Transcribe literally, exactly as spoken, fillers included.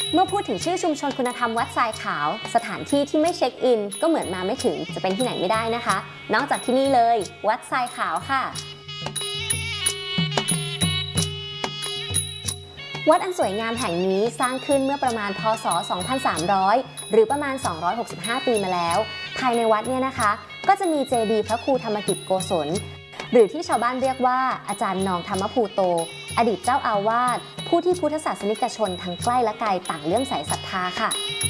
เมื่อพูดถึงชื่อชุมชนคุณธรรมวัดทรายขาวสถานที่ที่ไม่เช็คอินก็เหมือนมาไม่ถึงจะเป็นที่ไหนไม่ได้นะคะนอกจากที่นี่เลยวัดทรายขาวค่ะวัดอันสวยงามแห่งนี้สร้างขึ้นเมื่อประมาณพ.ศ. สองพันสามร้อยหรือประมาณสองร้อยหกสิบห้าปีมาแล้วภายในวัดเนี่ยนะคะก็จะมีเจดีย์พระครูธรรมกิจโกศลหรือที่ชาวบ้านเรียกว่าอาจารย์นองธรรมภูโตอดีตเจ้าอาวาสผู้ที่พุทธศาสนิกชนทั้งใกล้และไกลต่างเลื่อมใสศรัทธาค่ะ